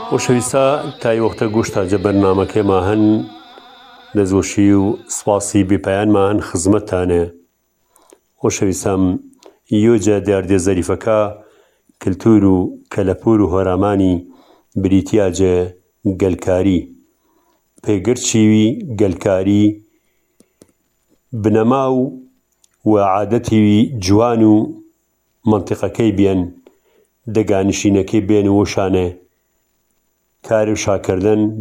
خۆشەویستە تای وەختە گۆشتاجە بەرنامەکەیما هەن دەستخۆشی و سپاسی بێپایانمان هەن خزمەتتانێ. خۆشەویستم یۆجە دیاردێ زەریفەکە کلتور و کەلەپور و هۆرامانی بریتیاجێ گەلکاری پێگرچیوی گەلکاری بنەما و عادەتیوی جوان و منتیقەکەی بێن دەگانشینەکەی بێن وشانێ کاری وشاکردن